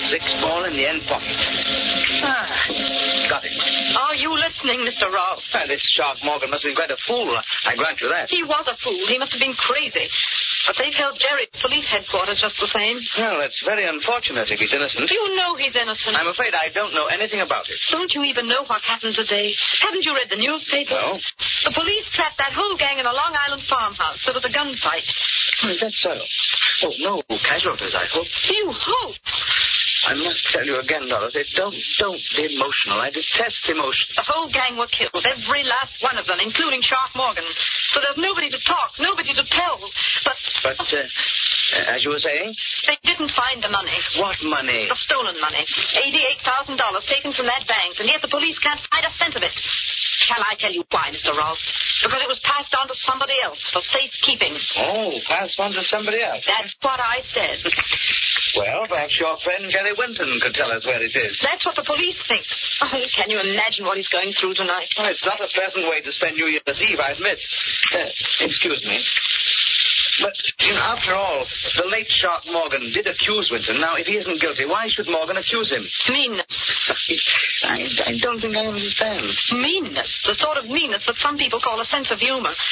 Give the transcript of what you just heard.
6 ball in the end pocket. Got it. Are you listening, Mr. Rolfe? This Shark Morgan must have been quite a fool. I grant you that. He was a fool. He must have been crazy. But they've held Jerry at police headquarters just the same. Well, that's very unfortunate if he's innocent. You know he's innocent. I'm afraid I don't know anything about it. Don't you even know what happened today? Haven't you read the newspaper? No. The police trapped that whole gang in a Long Island farmhouse. There was a gunfight. Is that so? Oh, no casualties, I hope. You hope? I must tell you again, Dorothy, don't be emotional. I detest emotion. The whole gang were killed, every last one of them, including Shark Morgan. So there's nobody to talk, nobody to tell. But, as you were saying? They didn't find the money. What money? The stolen money. $88,000 taken from that bank, and yet the police can't find a cent of it. Shall I tell you why, Mr. Rolfe? Because it was passed on to somebody else for safekeeping. Oh, passed on to somebody else. That's what I said. Well, perhaps your friend Jerry Winton could tell us where it is. That's what the police think. Oh, can you imagine what he's going through tonight? Well, it's not a pleasant way to spend New Year's Eve, I admit. Excuse me. But, after all, the late Shark Morgan did accuse Winton. Now, if he isn't guilty, why should Morgan accuse him? Meanness. I don't think I understand. Meanness. The sort of meanness that some people call a sense of humor.